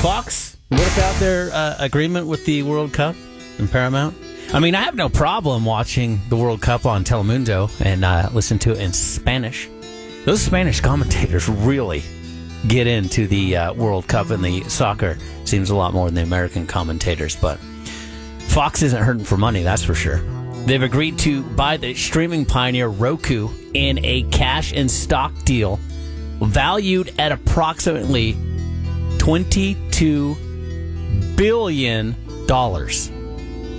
Fox, what about their agreement with the World Cup and Paramount? I mean, I have no problem watching the World Cup on Telemundo and listen to it in Spanish. Those Spanish commentators really get into the World Cup and the soccer. Seems a lot more than the American commentators, but Fox isn't hurting for money, that's for sure. They've agreed to buy the streaming pioneer Roku in a cash and stock deal valued at approximately $22 billion.